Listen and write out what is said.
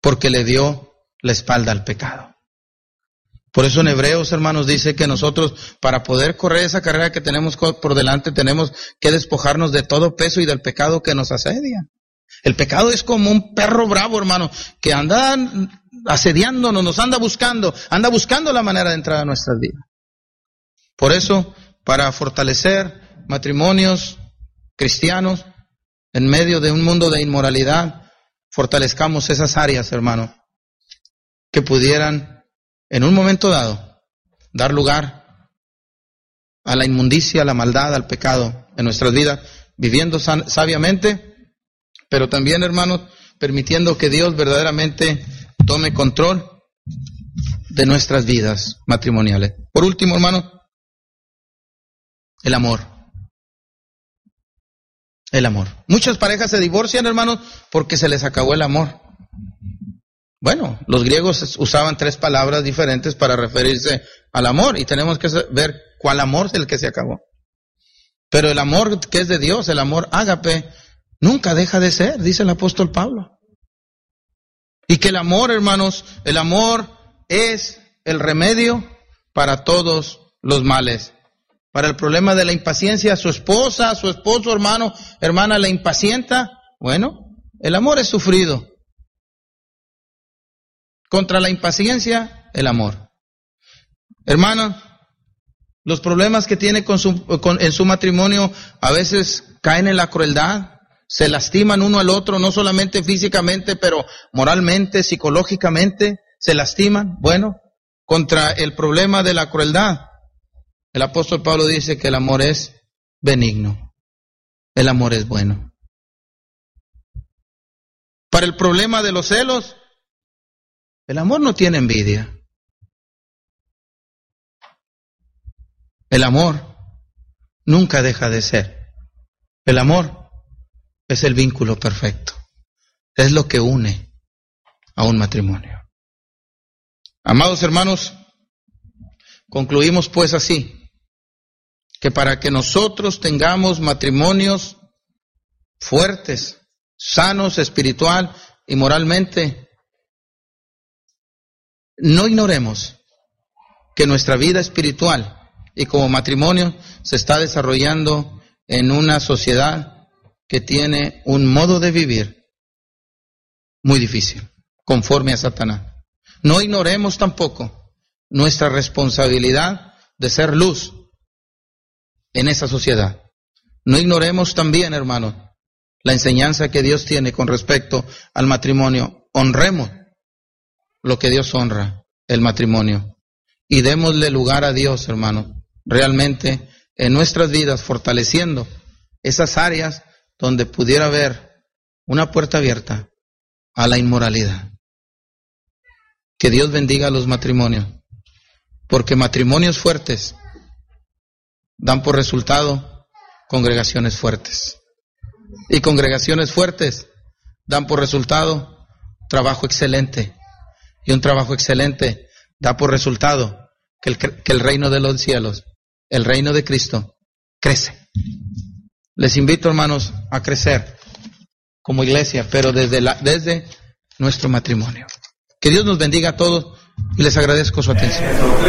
porque le dio la espalda al pecado. Por eso en Hebreos, hermanos, dice que nosotros, para poder correr esa carrera que tenemos por delante, tenemos que despojarnos de todo peso y del pecado que nos asedia. El pecado es como un perro bravo, hermano, que anda asediándonos, nos anda buscando la manera de entrar a nuestras vidas. Por eso, para fortalecer matrimonios cristianos en medio de un mundo de inmoralidad, fortalezcamos esas áreas, hermano, que pudieran en un momento dado dar lugar a la inmundicia, a la maldad, al pecado en nuestras vidas, viviendo sabiamente, pero también, hermanos, permitiendo que Dios verdaderamente tome control de nuestras vidas matrimoniales. Por último, hermanos, el amor. El amor. Muchas parejas se divorcian, hermanos, porque se les acabó el amor. Bueno, los griegos usaban 3 palabras diferentes para referirse al amor y tenemos que ver cuál amor es el que se acabó. Pero el amor que es de Dios, el amor ágape, nunca deja de ser, dice el apóstol Pablo. Y que el amor, hermanos, el amor es el remedio para todos los males. Para el problema de la impaciencia, su esposa, su esposo, hermana, la impacienta. Bueno, el amor es sufrido. Contra la impaciencia, el amor. Hermano, los problemas que tiene en su matrimonio a veces caen en la crueldad, se lastiman uno al otro, no solamente físicamente, pero moralmente, psicológicamente, se lastiman. Bueno, contra el problema de la crueldad, el apóstol Pablo dice que el amor es benigno, el amor es bueno. Para el problema de los celos, el amor no tiene envidia. El amor nunca deja de ser. El amor es el vínculo perfecto. Es lo que une a un matrimonio. Amados hermanos, concluimos pues así, que para que nosotros tengamos matrimonios fuertes, sanos espiritual y moralmente, no ignoremos que nuestra vida espiritual y como matrimonio se está desarrollando en una sociedad que tiene un modo de vivir muy difícil, conforme a Satanás. No ignoremos tampoco nuestra responsabilidad de ser luz en esa sociedad. No ignoremos también, hermanos, la enseñanza que Dios tiene con respecto al matrimonio. Honremos lo que Dios honra, el matrimonio. Y démosle lugar a Dios, hermano, realmente en nuestras vidas, fortaleciendo esas áreas donde pudiera haber una puerta abierta a la inmoralidad. Que Dios bendiga a los matrimonios, porque matrimonios fuertes dan por resultado congregaciones fuertes. Y congregaciones fuertes dan por resultado trabajo excelente. Y un trabajo excelente da por resultado que el reino de los cielos, el reino de Cristo, crece. Les invito, hermanos, a crecer como iglesia, pero desde nuestro matrimonio. Que Dios nos bendiga a todos y les agradezco su atención.